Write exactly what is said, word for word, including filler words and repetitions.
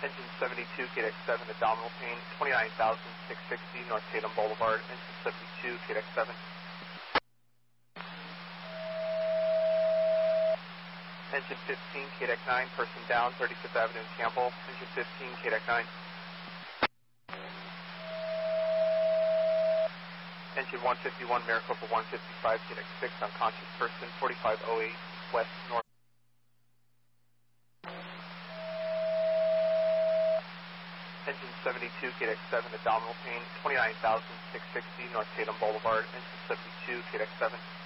Engine seventy-two, K D X seven, abdominal pain, twenty-nine thousand six hundred sixty North Tatum Boulevard. Engine seventy-two, K D X seven. Engine fifteen, K D X nine, person down, thirty-fifth Avenue in Campbell. Engine fifteen, K D X nine. Engine one fifty-one, Maricopa one fifty-five, K D X six, unconscious person, forty-five oh eight West North. Engine seventy-two, K D X seven, abdominal pain, twenty-nine thousand six hundred sixty North Tatum Boulevard. Engine seventy-two, K D X seven.